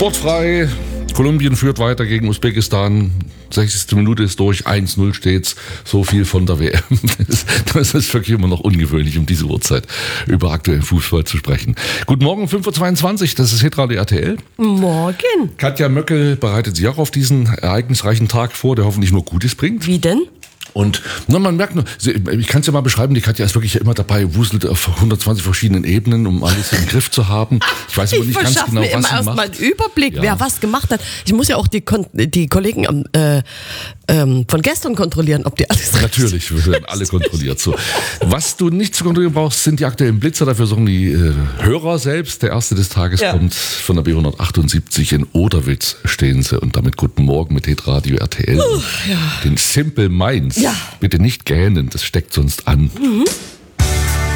Sportfrei. Kolumbien führt weiter gegen Usbekistan. 60. Minute ist durch, 1-0 steht's. So viel von der WM. Das ist wirklich immer noch ungewöhnlich, um diese Uhrzeit über aktuellen Fußball zu sprechen. Guten Morgen, 5.22 Uhr, das ist Hitradio RTL. Morgen. Katja Möckel bereitet sich auch auf diesen ereignisreichen Tag vor, der hoffentlich nur Gutes bringt. Wie denn? Und man merkt nur, ich kann es ja mal beschreiben, die Katja ist wirklich immer dabei, wuselt auf 120 verschiedenen Ebenen, um alles im Griff zu haben. Ich weiß aber nicht ganz genau, was sie macht. Ich verschaffe mir immer erstmal einen Überblick, Ja. wer was gemacht hat. Ich muss ja auch die Kollegen von gestern kontrollieren, ob die alles Natürlich, wir werden alle kontrolliert. So. Was du nicht zu kontrollieren brauchst, sind die aktuellen Blitzer. Dafür sorgen die Hörer selbst. Der erste des Tages kommt von der B178 in Oderwitz stehen sie. Und damit guten Morgen mit Hitradio RTL. Den Simple Minds. Ja. Bitte nicht gähnen, das steckt sonst an.